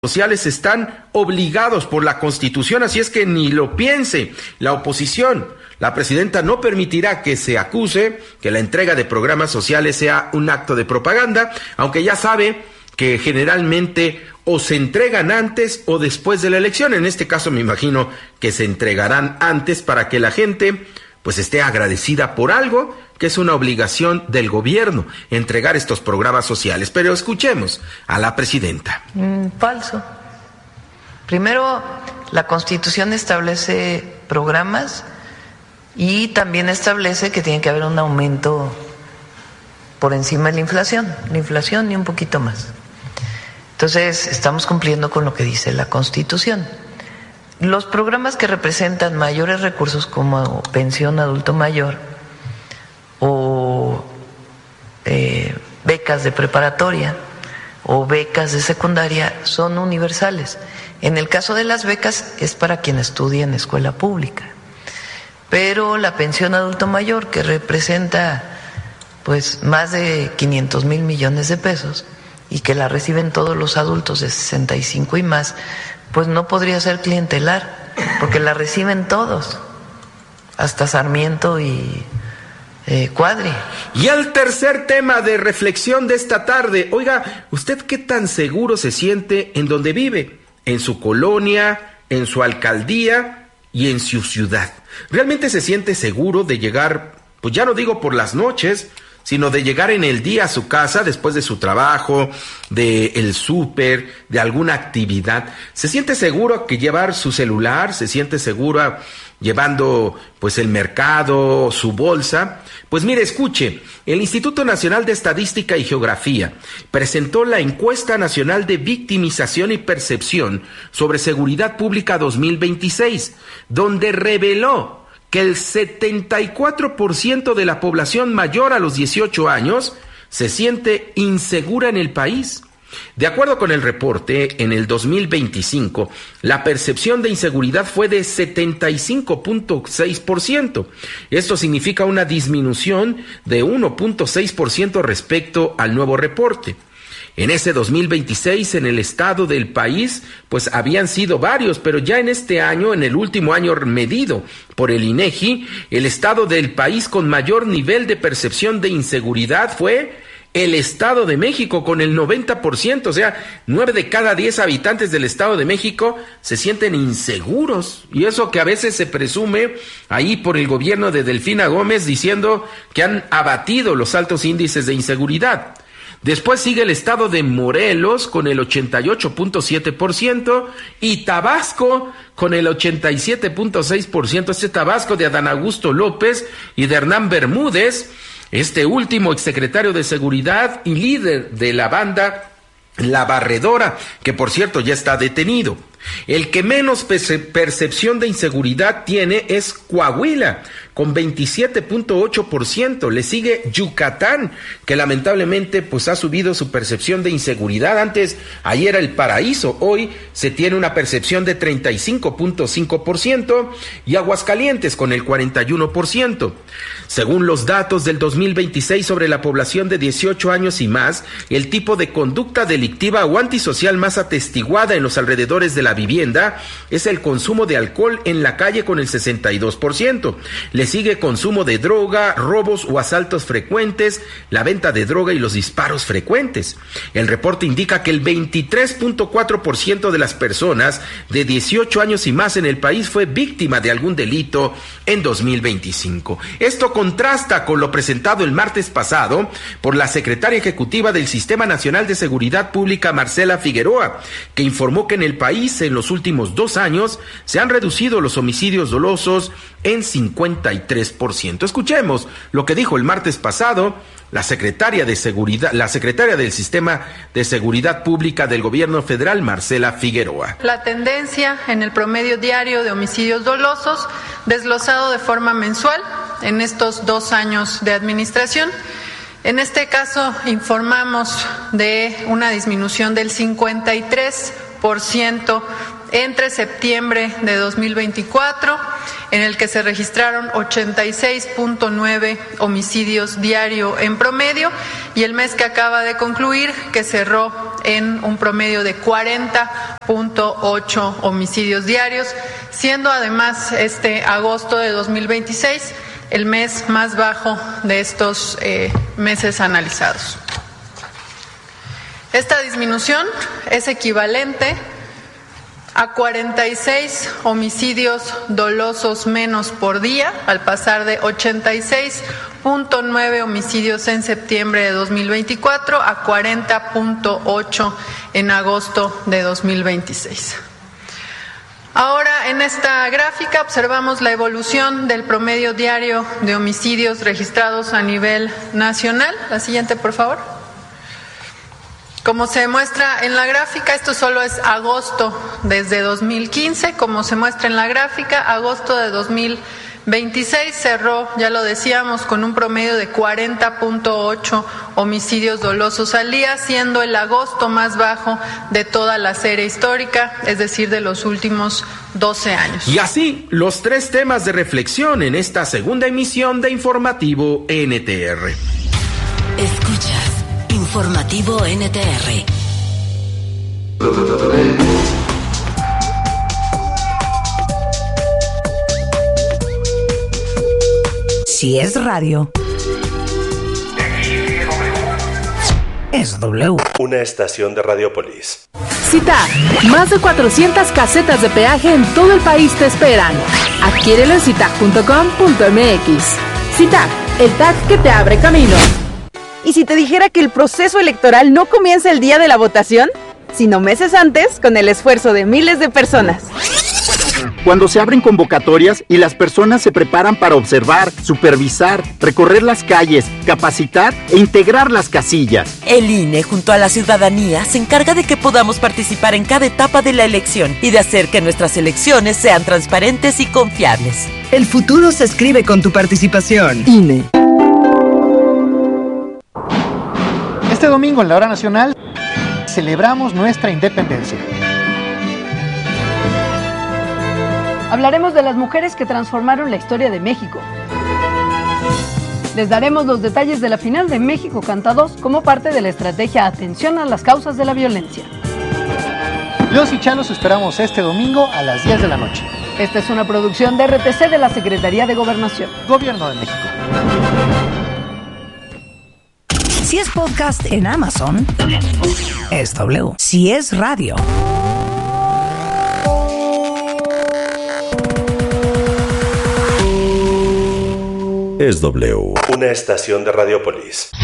sociales están obligados por la Constitución, así es que ni lo piense la oposición. La presidenta no permitirá que se acuse que la entrega de programas sociales sea un acto de propaganda, aunque ya sabe que generalmente o se entregan antes o después de la elección. En este caso me imagino que se entregarán antes para que la gente pues esté agradecida por algo que es una obligación del gobierno, entregar estos programas sociales. Pero escuchemos a la presidenta. Falso. Primero, la Constitución establece programas y también establece que tiene que haber un aumento por encima de la inflación y un poquito más. Entonces, estamos cumpliendo con lo que dice la Constitución. Los programas que representan mayores recursos como pensión adulto mayor o becas de preparatoria o becas de secundaria son universales. En el caso de las becas es para quien estudia en escuela pública, pero la pensión adulto mayor, que representa pues más de 500,000 millones de pesos y que la reciben todos los adultos de 65 y más, pues no podría ser clientelar, porque la reciben todos, hasta Sarmiento y Cuadri. Y el tercer tema de reflexión de esta tarde: oiga, ¿usted qué tan seguro se siente en donde vive? ¿En su colonia, en su alcaldía y en su ciudad? ¿Realmente se siente seguro de llegar, pues ya no digo por las noches, sino de llegar en el día a su casa después de su trabajo, de el súper, de alguna actividad? ¿Se siente seguro que llevar su celular? ¿Se siente segura llevando pues el mercado, su bolsa? Pues mire, escuche, el Instituto Nacional de Estadística y Geografía presentó la Encuesta Nacional de Victimización y Percepción sobre Seguridad Pública 2026, donde reveló que el 74% de la población mayor a los 18 años se siente insegura en el país. De acuerdo con el reporte, en el 2025, la percepción de inseguridad fue de 75.6%. Esto significa una disminución de 1.6% respecto al nuevo reporte. En ese 2026, en el estado del país, pues habían sido varios, pero ya en este año, en el último año medido por el INEGI, el estado del país con mayor nivel de percepción de inseguridad fue el Estado de México, con el 90%, o sea, 9 de cada 10 habitantes del Estado de México se sienten inseguros. Y eso que a veces se presume ahí por el gobierno de Delfina Gómez, diciendo que han abatido los altos índices de inseguridad. Después sigue el estado de Morelos con el 88.7% y Tabasco con el 87.6%. Este Tabasco de Adán Augusto López y de Hernán Bermúdez, este último exsecretario de Seguridad y líder de la banda La Barredora, que por cierto ya está detenido. El que menos percepción de inseguridad tiene es Coahuila, con 27.8%. Le sigue Yucatán, que lamentablemente pues ha subido su percepción de inseguridad. Antes, ahí era el paraíso, hoy se tiene una percepción de 35.5%, y Aguascalientes con el 41%. Según los datos del 2026 sobre la población de 18 años y más, el tipo de conducta delictiva o antisocial más atestiguada en los alrededores de la vivienda es el consumo de alcohol en la calle con el 62%. Le sigue consumo de droga, robos o asaltos frecuentes, la venta de droga y los disparos frecuentes. El reporte indica que el 23.4% de las personas de 18 años y más en el país fue víctima de algún delito en 2025. Esto contrasta con lo presentado el martes pasado por la secretaria ejecutiva del Sistema Nacional de Seguridad Pública, Marcela Figueroa, que informó que en el país en los últimos 2 años se han reducido los homicidios dolosos en 53%. Escuchemos lo que dijo el martes pasado la secretaria de Seguridad, la secretaria del Sistema de Seguridad Pública del Gobierno Federal, Marcela Figueroa. La tendencia en el promedio diario de homicidios dolosos, desglosado de forma mensual en estos 2 años de administración. En este caso informamos de una disminución del 53% entre septiembre de 2024, en el que se registraron 86.9 homicidios diario en promedio, y el mes que acaba de concluir, que cerró en un promedio de 40.8 homicidios diarios, siendo además este agosto de 2026 el mes más bajo de estos meses analizados. Esta disminución es equivalente a 46 homicidios dolosos menos por día, al pasar de 86.9 homicidios en septiembre de 2024 a 40.8 en agosto de 2026. Ahora, en esta gráfica observamos la evolución del promedio diario de homicidios registrados a nivel nacional. La siguiente, por favor. Como se muestra en la gráfica, esto solo es agosto desde 2015. Como se muestra en la gráfica, agosto de 2026 cerró, ya lo decíamos, con un promedio de 40.8 homicidios dolosos al día, siendo el agosto más bajo de toda la serie histórica, es decir, de los últimos 12 años. Y así, los 3 temas de reflexión en esta segunda emisión de Informativo NTR. Escuchas Informativo NTR. Si es radio, es W. Una estación de Radiopolis. CITAG, más de 400 casetas de peaje en todo el país te esperan. Adquiérelo en citag.com.mx. CITAG, el tag que te abre camino. ¿Y si te dijera que el proceso electoral no comienza el día de la votación, sino meses antes, con el esfuerzo de miles de personas? Cuando se abren convocatorias y las personas se preparan para observar, supervisar, recorrer las calles, capacitar e integrar las casillas. El INE, junto a la ciudadanía, se encarga de que podamos participar en cada etapa de la elección y de hacer que nuestras elecciones sean transparentes y confiables. El futuro se escribe con tu participación. INE. Este domingo en la Hora Nacional celebramos nuestra independencia. Hablaremos de las mujeres que transformaron la historia de México. Les daremos los detalles de la final de México Canta 2 como parte de la estrategia Atención a las causas de la violencia. Los y Chalos esperamos este domingo a las 10 de la noche. Esta es una producción de RTC de la Secretaría de Gobernación. Gobierno de México. Si es podcast en Amazon, es W. Si es radio, es W. Una estación de Radiopolis.